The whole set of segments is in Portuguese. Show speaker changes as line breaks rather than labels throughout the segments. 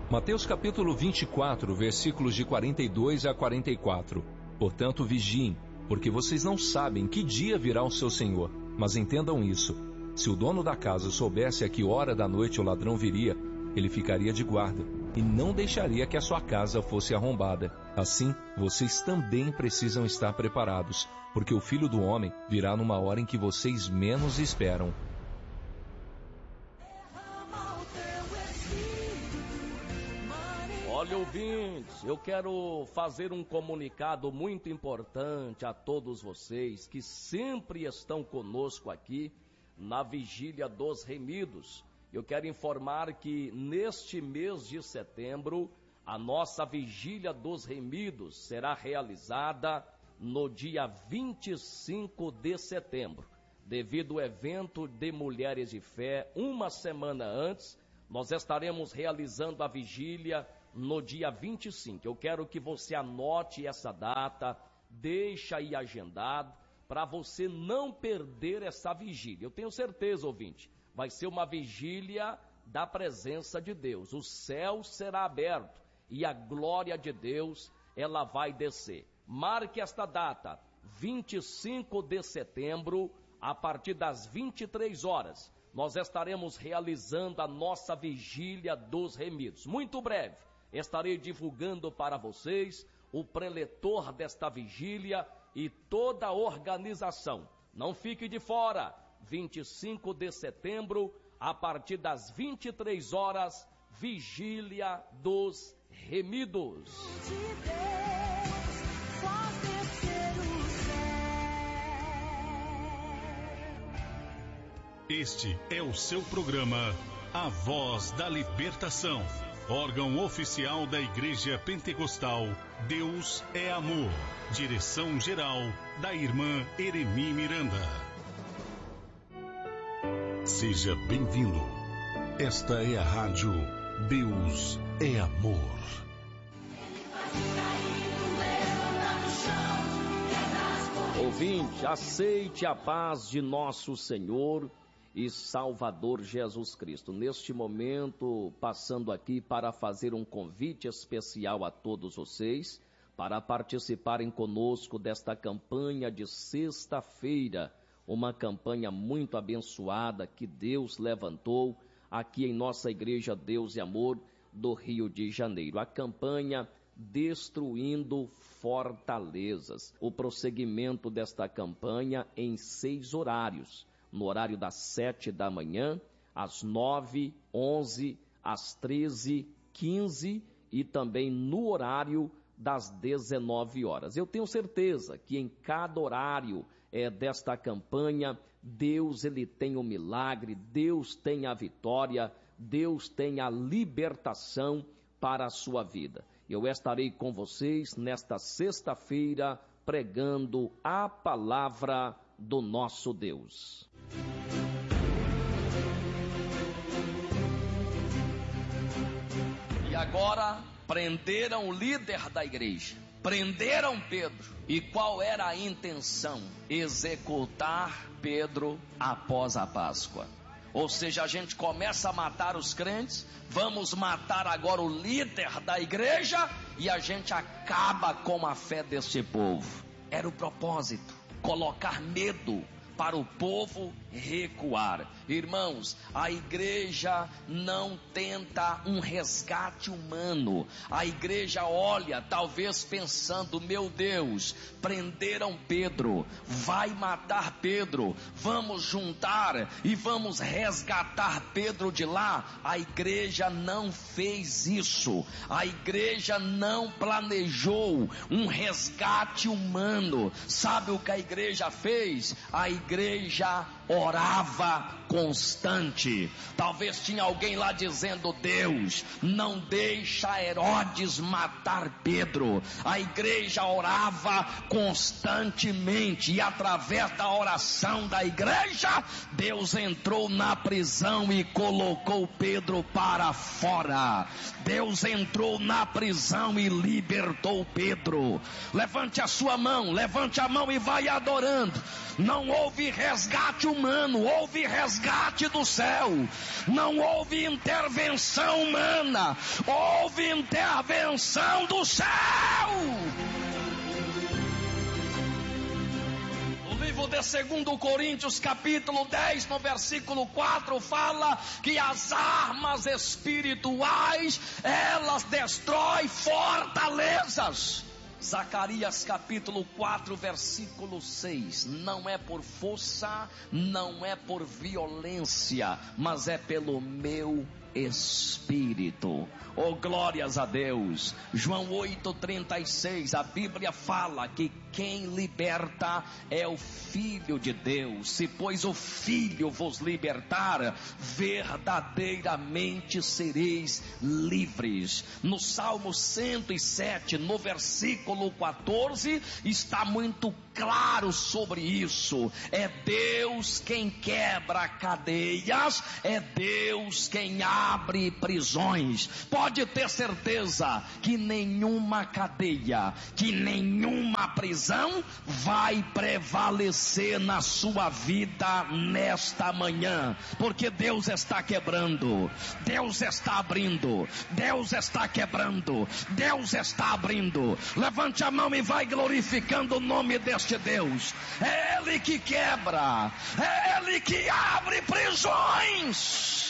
Mateus capítulo 24, versículos de 42 a 44. Portanto, vigiem, porque vocês não sabem que dia virá o seu Senhor. Mas entendam isso: se o dono da casa soubesse a que hora da noite o ladrão viria, ele ficaria de guarda e não deixaria que a sua casa fosse arrombada. Assim, vocês também precisam estar preparados, porque o Filho do Homem virá numa hora em que vocês menos esperam.
Olha, ouvintes, eu quero fazer um comunicado muito importante a todos vocês que sempre estão conosco aqui na Vigília dos Remidos. Eu quero informar que neste mês de setembro, a nossa Vigília dos Remidos será realizada no dia 25 de setembro. Devido ao evento de Mulheres de Fé, uma semana antes, nós estaremos realizando a vigília no dia 25. Eu quero que você anote essa data, deixa aí agendado, para você não perder essa vigília. Eu tenho certeza, ouvinte, vai ser uma vigília da presença de Deus. O céu será aberto e a glória de Deus, ela vai descer. Marque esta data, 25 de setembro, a partir das 23 horas. Nós estaremos realizando a nossa Vigília dos Remidos. Muito breve, estarei divulgando para vocês o preletor desta vigília e toda a organização. Não fique de fora, 25 de setembro, a partir das 23 horas, Vigília dos Remidos.
Este é o seu programa, A Voz da Libertação, órgão oficial da Igreja Pentecostal Deus é Amor. Direção-geral da irmã Eremi Miranda. Seja bem-vindo. Esta é a rádio Deus é Amor.
Ouvinte, aceite a paz de nosso Senhor e Salvador Jesus Cristo. Neste momento, passando aqui para fazer um convite especial a todos vocês, para participarem conosco desta campanha de sexta-feira, uma campanha muito abençoada que Deus levantou aqui em nossa Igreja Deus e Amor do Rio de Janeiro. A campanha Destruindo Fortalezas. O prosseguimento desta campanha em 6 horários. No horário das 7 da manhã, às 9, 11, às 13, 15 e também no horário das 19 horas. Eu tenho certeza que em cada horário desta campanha, Deus ele tem o milagre, Deus tem a vitória, Deus tem a libertação para a sua vida. Eu estarei com vocês nesta sexta-feira pregando a palavra do nosso Deus. E agora, prenderam o líder da igreja, prenderam Pedro. E qual era a intenção? Executar Pedro após a Páscoa. Ou seja, a gente começa a matar os crentes, vamos matar agora o líder da igreja e a gente acaba com a fé deste povo. Era o propósito, colocar medo para o povo recuar. Irmãos, a igreja não tenta um resgate humano. A igreja olha, talvez pensando, meu Deus, prenderam Pedro, vai matar Pedro, vamos juntar e vamos resgatar Pedro de lá. A igreja não fez isso. A igreja não planejou um resgate humano. Sabe o que a igreja fez? A igreja orava constante. Talvez tinha alguém lá dizendo: Deus, não deixa Herodes matar Pedro. A igreja orava constantemente e através da oração da igreja, Deus entrou na prisão e colocou Pedro para fora. Deus entrou na prisão e libertou Pedro. Levante a sua mão, levante a mão e vai adorando. Não houve resgate humano humano, houve resgate do céu. Não houve intervenção humana, houve intervenção do céu. O livro de 2 Coríntios capítulo 10, no versículo 4, fala que as armas espirituais, elas destroem fortalezas. Zacarias capítulo 4, versículo 6, não é por força, não é por violência, mas é pelo meu Espírito. Oh, glórias a Deus. João 8:36, a Bíblia fala que quem liberta é o Filho de Deus. Se pois o Filho vos libertar, verdadeiramente sereis livres. No Salmo 107, no versículo 14, está muito claro sobre isso. É Deus quem quebra cadeias, é Deus quem abre prisões. Pode ter certeza que nenhuma cadeia, que nenhuma prisão vai prevalecer na sua vida nesta manhã, porque Deus está quebrando, Deus está abrindo, Deus está quebrando, Deus está abrindo. Levante a mão e vai glorificando o nome deste Deus. É Ele que quebra, é Ele que abre prisões.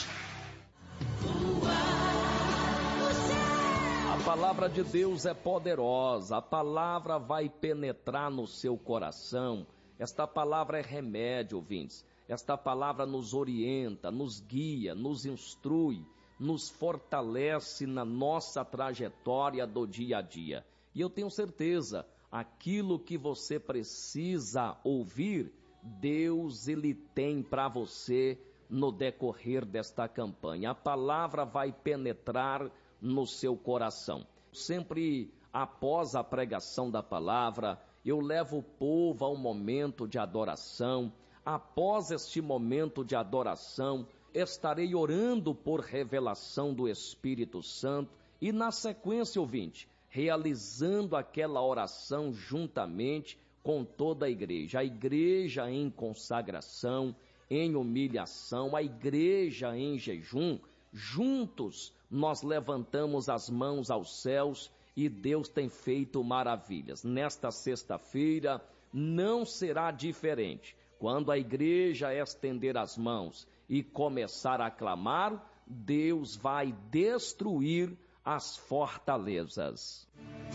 A palavra de Deus é poderosa, a palavra vai penetrar no seu coração. Esta palavra é remédio, ouvintes. Esta palavra nos orienta, nos guia, nos instrui, nos fortalece na nossa trajetória do dia a dia. E eu tenho certeza, aquilo que você precisa ouvir, Deus ele tem para você no decorrer desta campanha. A palavra vai penetrar no seu coração. Sempre após a pregação da palavra, eu levo o povo a um momento de adoração. Após este momento de adoração, estarei orando por revelação do Espírito Santo e na sequência, ouvinte, realizando aquela oração juntamente com toda a igreja em consagração, em humilhação, a igreja em jejum. Juntos nós levantamos as mãos aos céus e Deus tem feito maravilhas. Nesta sexta-feira não será diferente. Quando a igreja estender as mãos e começar a clamar, Deus vai destruir as fortalezas.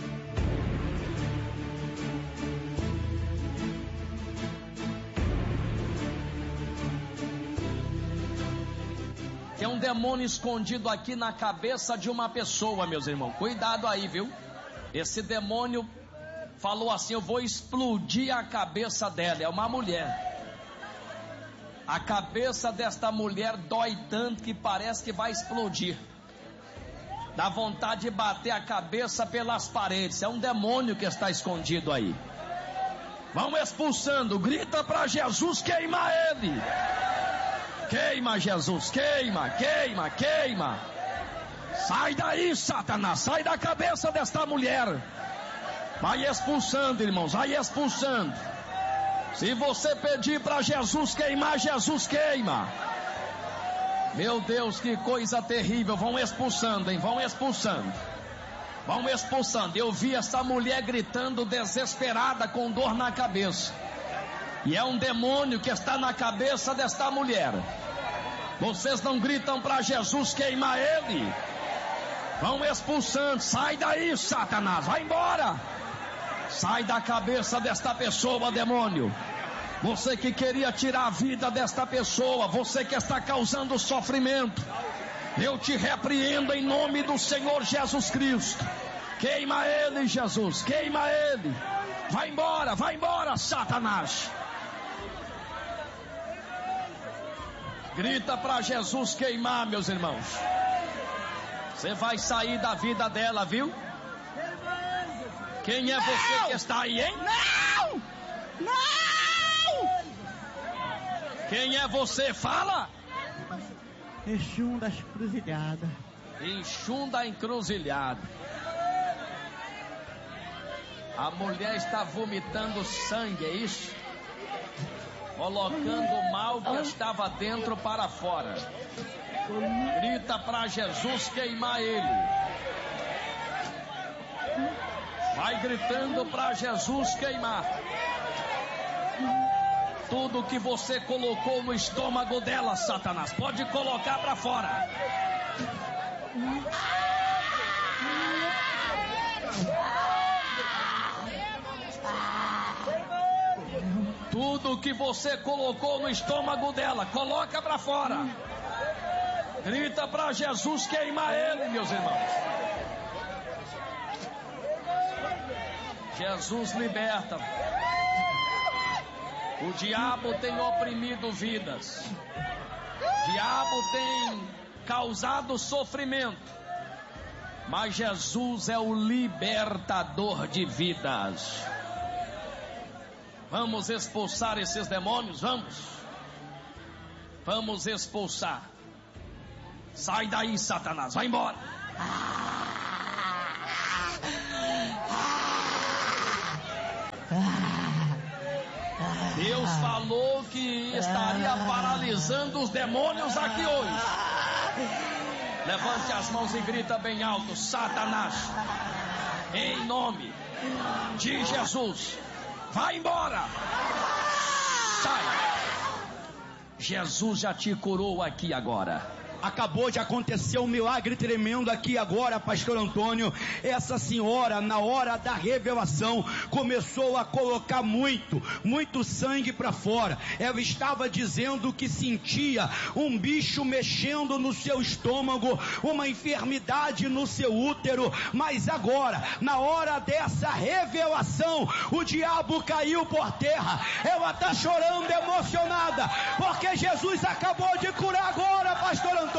Tem um demônio escondido aqui na cabeça de uma pessoa, meus irmãos. Cuidado aí, viu? Esse demônio falou assim: eu vou explodir a cabeça dela. É uma mulher. A cabeça desta mulher dói tanto que parece que vai explodir. Dá vontade de bater a cabeça pelas paredes. É um demônio que está escondido aí. Vão expulsando. Grita para Jesus, queima ele. Queima, Jesus, queima, queima, queima. Sai daí, Satanás, sai da cabeça desta mulher. Vai expulsando, irmãos, vai expulsando. Se você pedir para Jesus queimar, Jesus queima. Meu Deus, que coisa terrível. Vão expulsando, hein, vão expulsando. Vão expulsando. Eu vi essa mulher gritando desesperada com dor na cabeça. E é um demônio que está na cabeça desta mulher. Vocês não gritam para Jesus queimar ele? Vão expulsando. Sai daí, Satanás, vai embora. Sai da cabeça desta pessoa, demônio. Você que queria tirar a vida desta pessoa, você que está causando sofrimento, eu te repreendo em nome do Senhor Jesus Cristo. Queima ele, Jesus, queima ele. Vai embora, Satanás. Grita para Jesus queimar, meus irmãos. Você vai sair da vida dela, viu? Quem é você que está aí, hein?
Não! Não!
Quem é você? Fala!
Exum da encruzilhada.
Exum da encruzilhada. A mulher está vomitando sangue, é isso? colocando o mal que estava dentro para fora. Grita para Jesus queimar ele. Vai gritando para Jesus queimar. Tudo que você colocou no estômago dela, Satanás, pode colocar para fora. Tudo que você colocou no estômago dela, coloca para fora. Grita para Jesus queimar ele, meus irmãos. Jesus liberta. O diabo tem oprimido vidas. O diabo tem causado sofrimento. Mas Jesus é o libertador de vidas. Vamos expulsar esses demônios? Vamos expulsar. Sai daí, Satanás, vai embora. Deus falou que estaria paralisando os demônios aqui hoje. Levante as mãos e grita bem alto: Satanás, em nome de Jesus, vai embora. Sai. Jesus já te curou aqui agora.
Acabou de acontecer um milagre tremendo aqui agora, pastor Antônio. Essa senhora, na hora da revelação, começou a colocar muito sangue para fora. Ela estava dizendo que sentia um bicho mexendo no seu estômago, uma enfermidade no seu útero. Mas agora, na hora dessa revelação, o diabo caiu por terra. Ela está chorando emocionada, porque Jesus acabou de curar agora, pastor Antônio.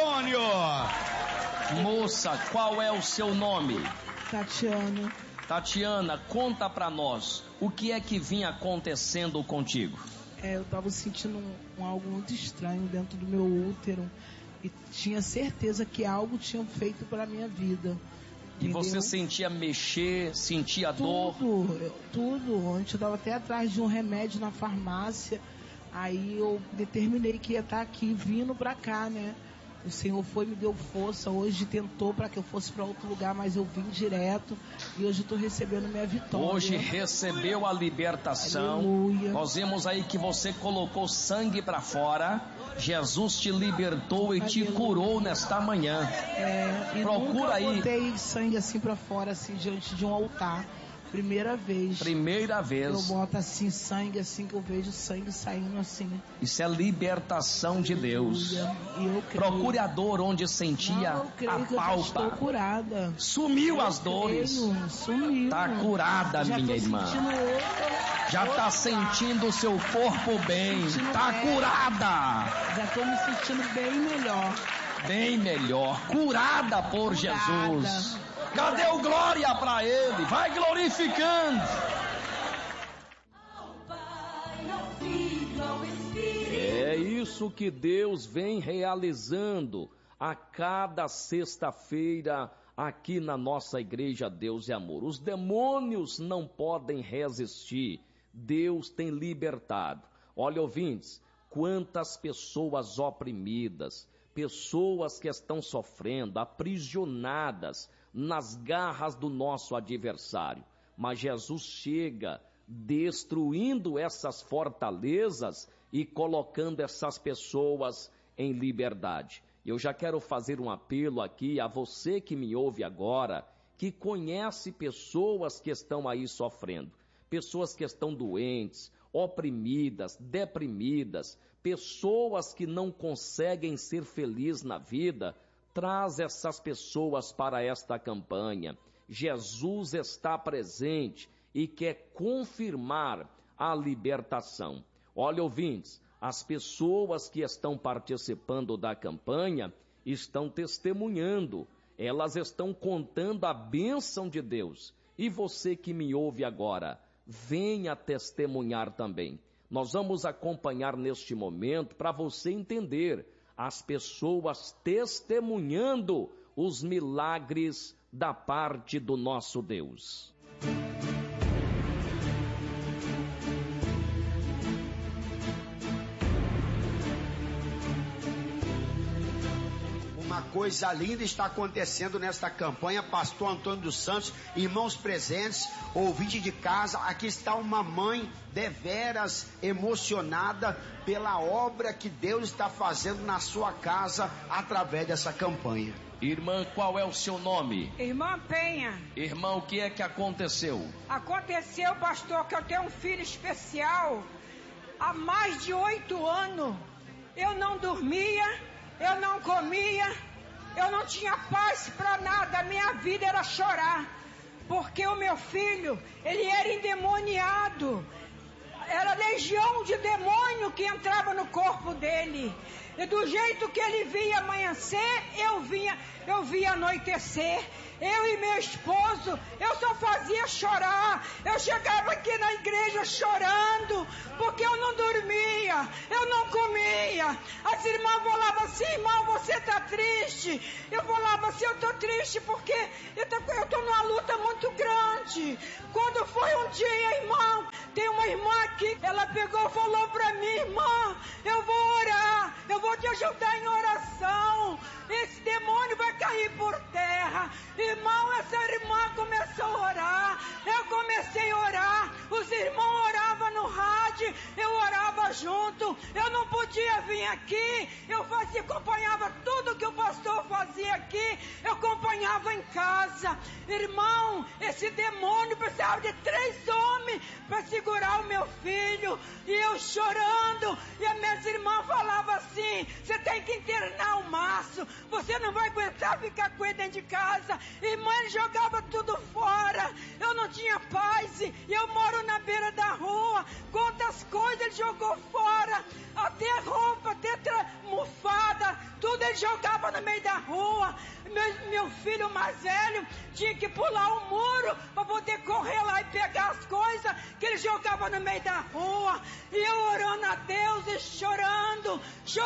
Moça, qual é o seu nome?
Tatiana.
Tatiana, conta pra nós, o que é que vinha acontecendo contigo?
Eu tava sentindo algo muito estranho dentro do meu útero e tinha certeza que algo tinha feito pra minha vida.
E você sentia mexer, sentia dor?
Tudo. Antes eu tava até atrás de um remédio na farmácia. Aí eu determinei que ia estar aqui, vindo pra cá, né? O Senhor me deu força. Hoje tentou para que eu fosse para outro lugar, mas eu vim direto e hoje eu estou recebendo minha vitória.
Hoje recebeu a libertação.
Aleluia.
Nós vemos aí que você colocou sangue para fora. Jesus te libertou e te curou nesta manhã. Procura
nunca
aí.
Botei sangue assim para fora, assim, diante de um altar. Primeira vez. Eu boto assim sangue, assim que eu vejo sangue saindo assim.
Isso é libertação de Deus. Procure a dor onde sentia. A palpa.
Estou curada.
Sumiu as dores.
Sumiu.
Está curada, minha irmã. Já está sentindo o seu corpo bem. Está curada.
Já estou me sentindo bem melhor.
Bem melhor. Curada por Jesus. Cadê o glória para ele? Vai glorificando. É isso que Deus vem realizando a cada sexta-feira aqui na nossa igreja Deus é Amor. Os demônios não podem resistir. Deus tem libertado. Olha, ouvintes, quantas pessoas oprimidas, pessoas que estão sofrendo, aprisionadas nas garras do nosso adversário. Mas Jesus chega destruindo essas fortalezas e colocando essas pessoas em liberdade. Eu já quero fazer um apelo aqui a você que me ouve agora, que conhece pessoas que estão aí sofrendo, pessoas que estão doentes, oprimidas, deprimidas, pessoas que não conseguem ser felizes na vida. Traz essas pessoas para esta campanha. Jesus está presente e quer confirmar a libertação. Olha, ouvintes, as pessoas que estão participando da campanha estão testemunhando. Elas estão contando a bênção de Deus. E você que me ouve agora, venha testemunhar também. Nós vamos acompanhar neste momento para você entender as pessoas testemunhando os milagres da parte do nosso Deus.
coisa linda está acontecendo nesta campanha. Pastor Antônio dos Santos, irmãos presentes, ouvinte de casa, aqui está uma mãe deveras emocionada pela obra que Deus está fazendo na sua casa através dessa campanha.
Irmã, qual é o seu nome?
Irmã Penha.
Irmã, o que é que aconteceu?
Aconteceu, pastor, que eu tenho um filho especial. Há mais de 8 anos eu não dormia, eu não comia, eu não tinha paz para nada, a minha vida era chorar, porque o meu filho, ele era endemoniado, era legião de demônio que entrava no corpo dele, e do jeito que ele via amanhecer, eu via anoitecer. Eu e meu esposo, eu só fazia chorar. Eu chegava aqui na igreja chorando, porque eu não dormia, eu não comia. As irmãs falavam assim: irmão, você está triste? Eu falava assim: eu estou triste porque eu estou numa luta muito grande. Quando foi um dia, irmão, tem uma irmã aqui, ela pegou e falou para mim: irmã, eu vou orar, eu vou te ajudar em oração. Esse demônio vai cair por terra. Irmão, essa irmã começou a orar, eu comecei a orar, os irmãos oravam no rádio, eu orava junto, eu não podia vir aqui, eu acompanhava tudo que o pastor fazia aqui, eu acompanhava em casa. Irmão, esse demônio precisava de 3 homens para segurar o meu filho, e eu chorando, e as minhas irmãs falavam assim: você tem que internar o Márcio, você não vai aguentar ficar com ele dentro de casa. Irmã, ele jogava tudo fora, eu não tinha paz, e eu moro na beira da rua. Quantas coisas ele jogou fora, até roupa, até mofada, tudo ele jogava no meio da rua. Meu filho mais velho tinha que pular um muro para poder correr lá e pegar as coisas que ele jogava no meio da rua. E eu orando a Deus e chorando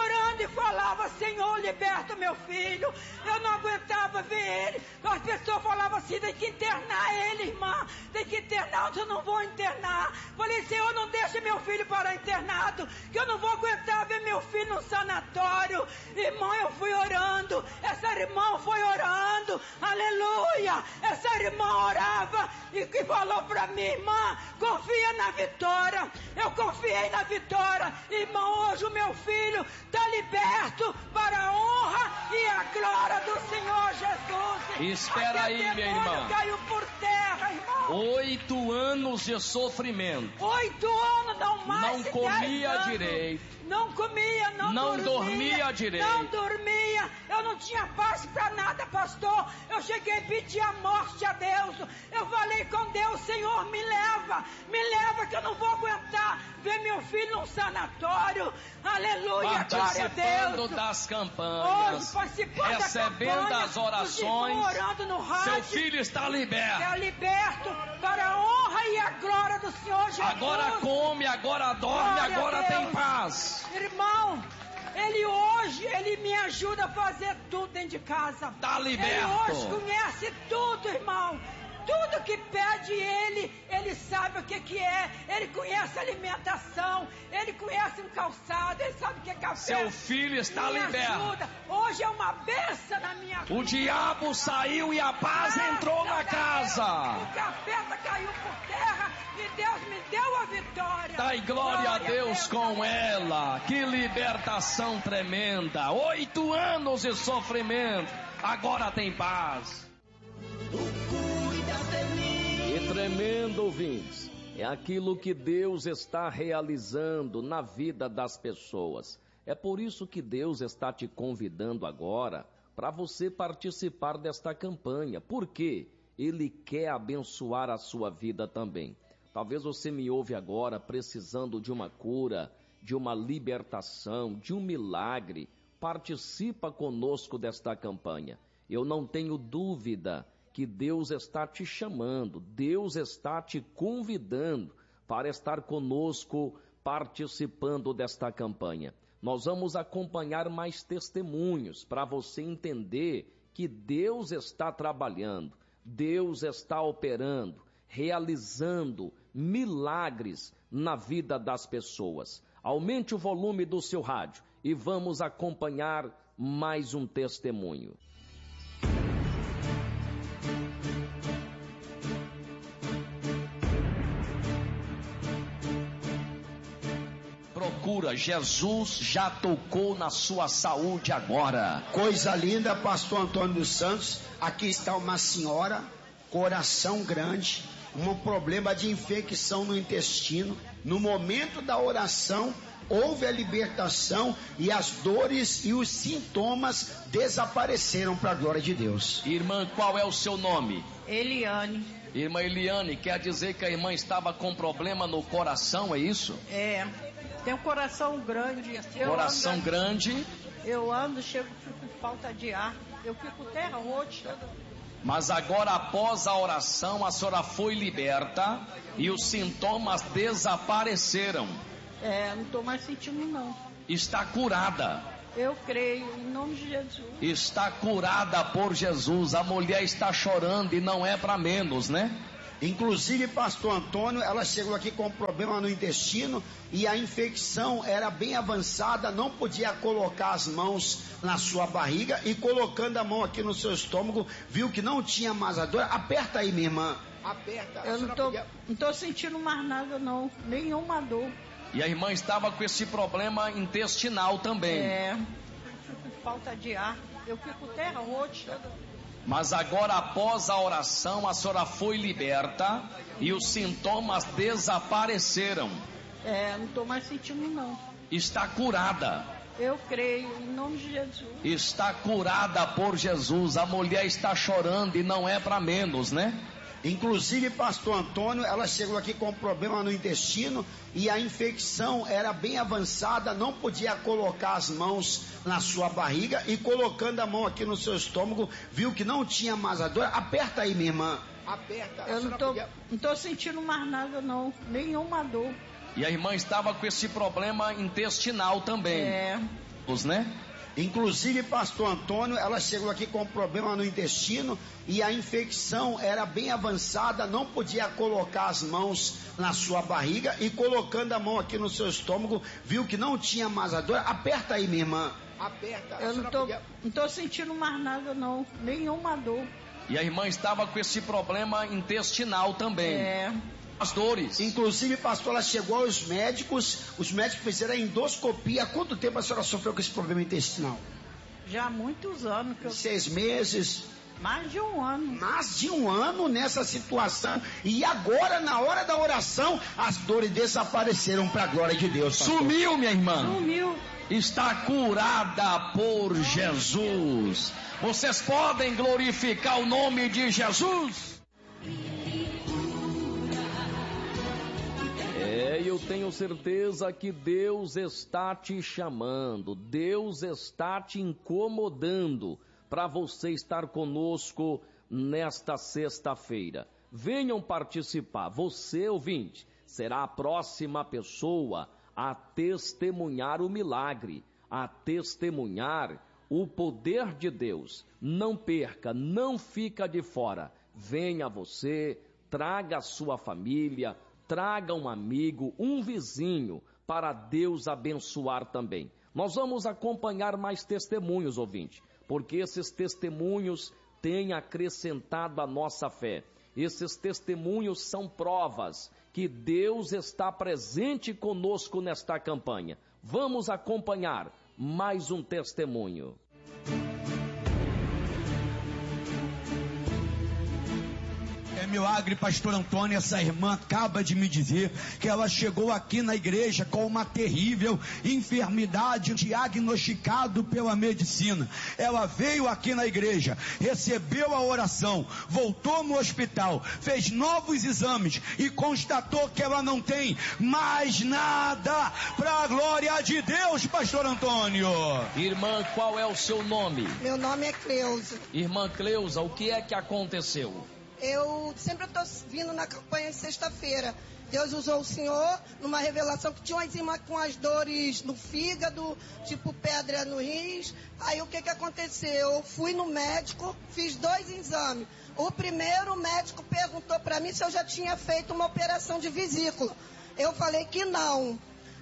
e falava: Senhor, liberta meu filho. Eu não aguentava ver ele. As pessoas falavam assim: tem que internar ele, irmã, tem que internar. Eu não vou internar. Falei: Senhor, não deixe meu filho para internado, que eu não vou aguentar ver meu filho no sanatório. Irmão, eu fui orando, essa irmã foi orando, aleluia. Essa irmã orava e que falou para mim: irmã, confia na vitória. Eu confiei na vitória. Irmão, hoje o meu filho está liberto para a honra e a glória do Senhor Jesus.
Espera aí, minha irmã.
Caiu por terra, irmão.
8 anos de sofrimento.
8 anos, não mais.
Não comia direito.
Não comia, não
dormia direito.
Não dormia, eu não tinha paz para nada, pastor. Eu cheguei a pedir a morte a Deus. Eu falei com Deus: Senhor, me leva que eu não vou aguentar ver meu filho num sanatório. Aleluia, glória a Deus.
Participando das campanhas, recebendo as orações,
orando no rádio.
Seu filho está liberto.
É liberto para a honra e a glória do Senhor Jesus.
Agora come, agora dorme,
glória
agora tem paz.
Irmão, ele me ajuda a fazer tudo dentro de casa.
Está liberto.
Ele hoje conhece tudo, irmão. Tudo que pede ele sabe o que é. Ele conhece a alimentação, ele conhece um calçado, ele sabe o que é café.
Seu filho está liberto.
Ajuda. Hoje é uma bênção na minha vida.
O diabo saiu e a paz entrou na casa.
O capeta caiu por terra e Deus me deu a vitória.
Dai glória a Deus com ela. Que libertação tremenda. 8 anos de sofrimento, agora tem paz. E tremendo, ouvintes, é aquilo que Deus está realizando na vida das pessoas. É por isso que Deus está te convidando agora para você participar desta campanha, porque Ele quer abençoar a sua vida também. Talvez você me ouve agora precisando de uma cura, de uma libertação, de um milagre. Participa conosco desta campanha. Eu não tenho dúvida que Deus está te chamando, Deus está te convidando para estar conosco participando desta campanha. Nós vamos acompanhar mais testemunhos para você entender que Deus está trabalhando, Deus está operando, realizando milagres na vida das pessoas. Aumente o volume do seu rádio e vamos acompanhar mais um testemunho. Procura, Jesus já tocou na sua saúde agora.
Coisa linda, pastor Antônio dos Santos. Aqui está uma senhora, coração grande, um problema de infecção no intestino. No momento da oração, houve a libertação e as dores e os sintomas desapareceram para a glória de Deus.
Irmã, qual é o seu nome?
Eliane.
Irmã Eliane, quer dizer que a irmã estava com problema no coração, é isso?
É, tem um coração grande.
Coração grande.
Eu ando, chego, fico com falta de ar. Eu fico terra roxa.
Mas agora, após a oração, a senhora foi liberta e os sintomas desapareceram.
É, não estou mais sentindo não.
Está curada.
Eu creio, em nome de Jesus.
Está curada por Jesus. A mulher está chorando e não é para menos, né?
Inclusive, pastor Antônio, ela chegou aqui com um problema no intestino e a infecção era bem avançada, não podia colocar as mãos na sua barriga e colocando a mão aqui no seu estômago, viu que não tinha mais a dor. Aperta aí, minha irmã. Aperta.
Eu não tô sentindo mais nada não, nenhuma dor.
E a irmã estava com esse problema intestinal também.
É, eu fico com falta de ar, eu fico terra roxa.
Mas agora, após a oração, a senhora foi liberta e os sintomas desapareceram.
É, não estou mais sentindo não.
Está curada.
Eu creio, em nome de Jesus.
Está curada por Jesus. A mulher está chorando e não é para menos, né?
Inclusive, pastor Antônio, ela chegou aqui com um problema no intestino e a infecção era bem avançada, não podia colocar as mãos na sua barriga e colocando a mão aqui no seu estômago, viu que não tinha mais a dor. Aperta aí, minha irmã. Aperta.
Eu não tô sentindo mais nada não, nenhuma dor.
E a irmã estava com esse problema intestinal também.
É.
Né?
Inclusive, pastor Antônio, ela chegou aqui com um problema no intestino e a infecção era bem avançada, não podia colocar as mãos na sua barriga e colocando a mão aqui no seu estômago, viu que não tinha mais a dor. Aperta aí, minha irmã. Aperta.
Eu não tô sentindo mais nada não, nenhuma dor.
E a irmã estava com esse problema intestinal também.
É.
As dores.
Inclusive, pastor, ela chegou aos médicos, os médicos fizeram a endoscopia. Há quanto tempo a senhora sofreu com esse problema intestinal?
Já há muitos anos que eu...
6 meses?
Mais de um ano.
Mais de um ano nessa situação. E agora, na hora da oração, as dores desapareceram para a glória de Deus, pastor.
Sumiu, minha irmã.
Sumiu.
Está curada por Jesus. Vocês podem glorificar o nome de Jesus? Eu tenho certeza que Deus está te chamando, Deus está te incomodando para você estar conosco nesta sexta-feira. Venham participar, você ouvinte, será a próxima pessoa a testemunhar o milagre, a testemunhar o poder de Deus. Não perca, não fica de fora. Venha você, traga a sua família, traga um amigo, um vizinho, para Deus abençoar também. Nós vamos acompanhar mais testemunhos, ouvinte, porque esses testemunhos têm acrescentado a nossa fé. Esses testemunhos são provas que Deus está presente conosco nesta campanha. Vamos acompanhar mais um testemunho.
Milagre, pastor Antônio, essa irmã acaba de me dizer que ela chegou aqui na igreja com uma terrível enfermidade diagnosticado pela medicina. Ela veio aqui na igreja, recebeu a oração, voltou no hospital, fez novos exames e constatou que ela não tem mais nada, para a glória de Deus, pastor Antônio.
Irmã, qual é o seu nome?
Meu nome é Cleusa.
Irmã Cleusa, o que é que aconteceu?
Eu sempre estou vindo na campanha de sexta-feira. Deus usou o Senhor numa revelação que tinha uma enzima com as dores no fígado, tipo pedra no rins. Aí o que aconteceu? Eu fui no médico, fiz 2 exames. O primeiro, o médico perguntou para mim se eu já tinha feito uma operação de vesícula. Eu falei que não.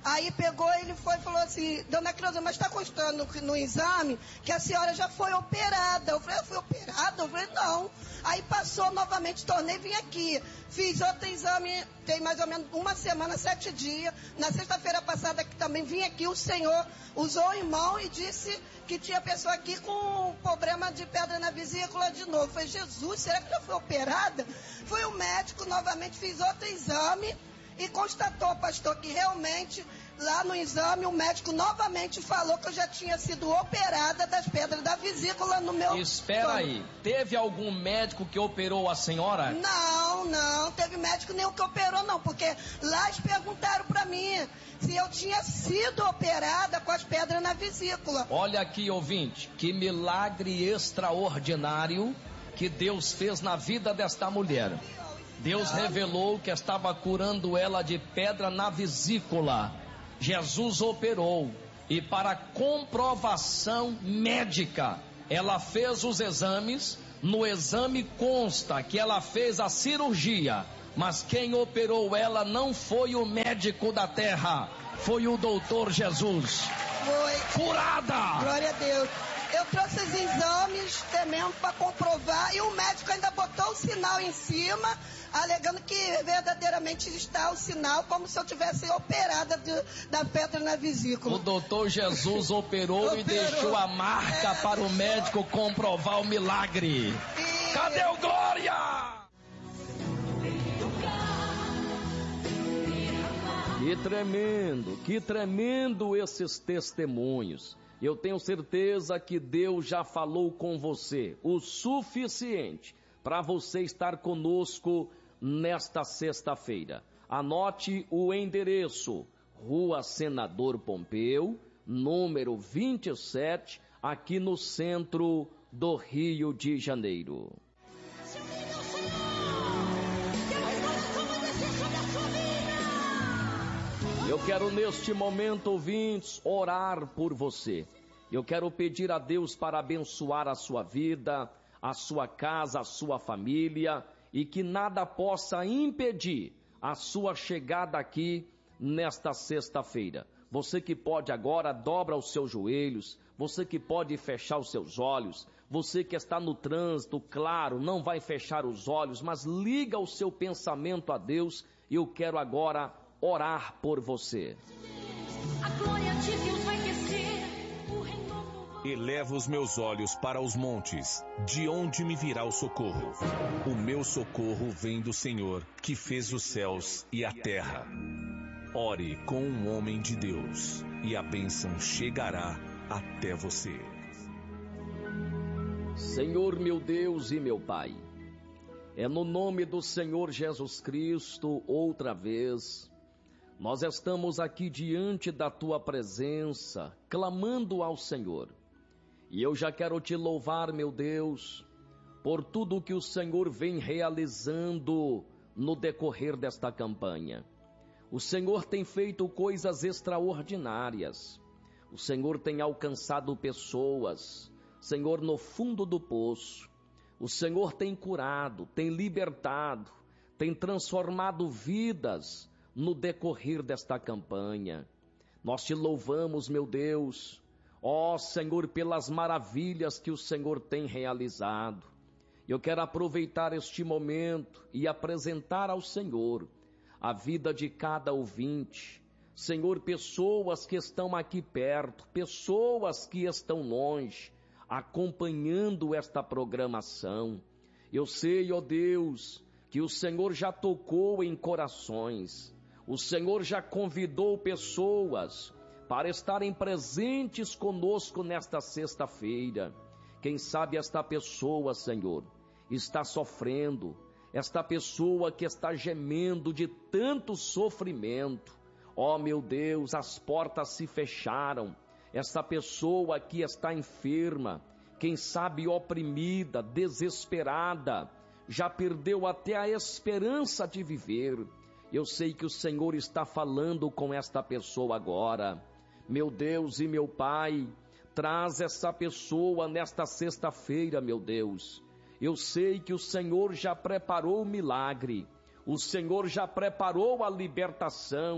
Aí pegou, ele foi e falou assim, dona Creuza, mas está constando no exame que a senhora já foi operada. Eu falei, eu fui operada? Eu falei, não. Aí passou novamente, tornei, vim aqui. Fiz outro exame, tem mais ou menos uma semana, 7 dias. Na sexta-feira passada que também vim aqui, o senhor usou em mão e disse que tinha pessoa aqui com problema de pedra na vesícula de novo. Eu falei, Jesus, será que já foi operada? Fui o médico, novamente fiz outro exame. E constatou, pastor, que realmente, lá no exame, o médico novamente falou que eu já tinha sido operada das pedras da vesícula no meu...
Espera aí, teve algum médico que operou a senhora?
Não teve médico nenhum que operou não, porque lá eles perguntaram pra mim se eu tinha sido operada com as pedras na vesícula.
Olha aqui, ouvinte, que milagre extraordinário que Deus fez na vida desta mulher. Deus revelou que estava curando ela de pedra na vesícula. Jesus operou e para comprovação médica, ela fez os exames. No exame consta que ela fez a cirurgia, mas quem operou ela não foi o médico da terra, foi o doutor Jesus.
Foi.
Curada!
Glória a Deus. Eu trouxe os exames temendo para comprovar e o médico ainda botou o sinal em cima, alegando que verdadeiramente está o sinal, como se eu tivesse operada da pedra na vesícula.
O doutor Jesus operou e deixou a marca para o médico comprovar o milagre. Cadê o glória? Que tremendo esses testemunhos. Eu tenho certeza que Deus já falou com você o suficiente para você estar conosco nesta sexta-feira. Anote o endereço: Rua Senador Pompeu, número 27, aqui no centro do Rio de Janeiro. Eu quero neste momento, ouvintes, orar por você. Eu quero pedir a Deus para abençoar a sua vida, a sua casa, a sua família, e que nada possa impedir a sua chegada aqui nesta sexta-feira. Você que pode agora, dobra os seus joelhos, você que pode fechar os seus olhos, você que está no trânsito, claro, não vai fechar os olhos, mas liga o seu pensamento a Deus. Eu quero agora orar por você.
A glória de Deus vai descer, o renovo...
Elevo os meus olhos para os montes, de onde me virá o socorro? O meu socorro vem do Senhor, que fez os céus e a terra. Ore com um homem de Deus, e a bênção chegará até você.
Senhor meu Deus e meu Pai, é no nome do Senhor Jesus Cristo, outra vez, nós estamos aqui diante da Tua presença, clamando ao Senhor. E eu já quero Te louvar, meu Deus, por tudo que o Senhor vem realizando no decorrer desta campanha. O Senhor tem feito coisas extraordinárias. O Senhor tem alcançado pessoas, Senhor, no fundo do poço. O Senhor tem curado, tem libertado, tem transformado vidas no decorrer desta campanha. Nós Te louvamos, meu Deus, ó Senhor, pelas maravilhas que o Senhor tem realizado. Eu quero aproveitar este momento e apresentar ao Senhor a vida de cada ouvinte. Senhor, pessoas que estão aqui perto, pessoas que estão longe, acompanhando esta programação. Eu sei, ó Deus, que o Senhor já tocou em corações. O Senhor já convidou pessoas para estarem presentes conosco nesta sexta-feira. Quem sabe esta pessoa, Senhor, está sofrendo, esta pessoa que está gemendo de tanto sofrimento. Ó meu Deus, as portas se fecharam. Esta pessoa que está enferma, quem sabe oprimida, desesperada, já perdeu até a esperança de viver. Eu sei que o Senhor está falando com esta pessoa agora. Meu Deus e meu Pai, traz essa pessoa nesta sexta-feira, meu Deus. Eu sei que o Senhor já preparou o milagre, o Senhor já preparou a libertação,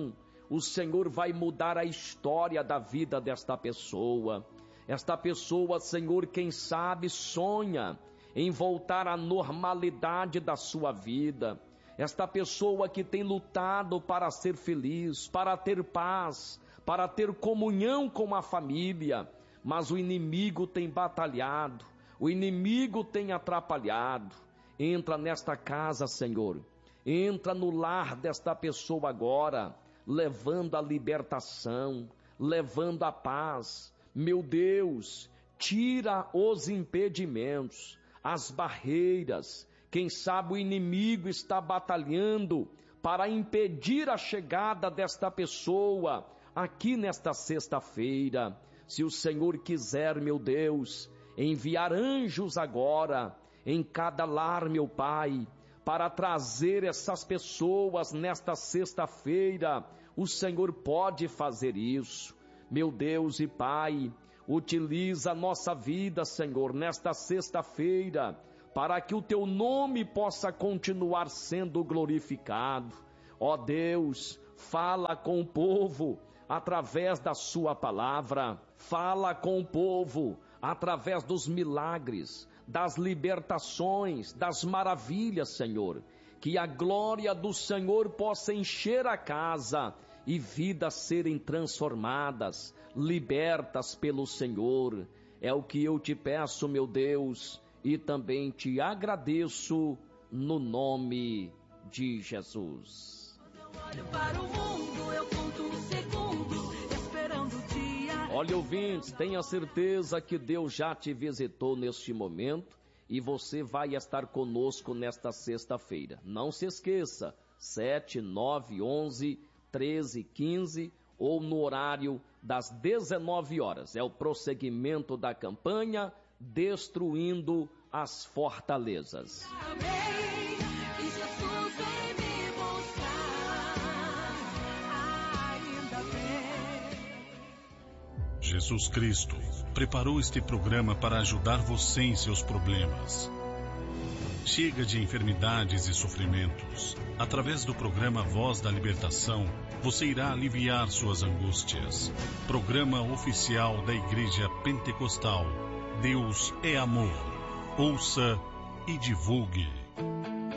o Senhor vai mudar a história da vida desta pessoa. Esta pessoa, Senhor, quem sabe sonha em voltar à normalidade da sua vida. Esta pessoa que tem lutado para ser feliz, para ter paz, para ter comunhão com a família, mas o inimigo tem batalhado, o inimigo tem atrapalhado. Entra nesta casa, Senhor, entra no lar desta pessoa agora, levando a libertação, levando a paz. Meu Deus, tira os impedimentos, as barreiras. Quem sabe o inimigo está batalhando para impedir a chegada desta pessoa aqui nesta sexta-feira. Se o Senhor quiser, meu Deus, enviar anjos agora em cada lar, meu Pai, para trazer essas pessoas nesta sexta-feira, o Senhor pode fazer isso. Meu Deus e Pai, utiliza a nossa vida, Senhor, nesta sexta-feira, para que o Teu nome possa continuar sendo glorificado. Ó Deus, fala com o povo através da Sua palavra, fala com o povo através dos milagres, das libertações, das maravilhas, Senhor. Que a glória do Senhor possa encher a casa e vidas serem transformadas, libertas pelo Senhor. É o que eu te peço, meu Deus, e também te agradeço no nome de Jesus.
Quando eu olho para o mundo, eu conto um segundo, esperando o dia.
Olha, ouvintes, tenha certeza que Deus já te visitou neste momento e você vai estar conosco nesta sexta-feira. Não se esqueça, 7, 9, 11, 13, 15 ou no horário das 19 horas. É o prosseguimento da campanha Destruindo as Fortalezas.
Amém, que Jesus vem me buscar, ainda bem.
Jesus Cristo preparou este programa para ajudar você em seus problemas. Chega de enfermidades e sofrimentos. Através do programa Voz da Libertação, você irá aliviar suas angústias. Programa oficial da Igreja Pentecostal. Deus é amor. Ouça e divulgue.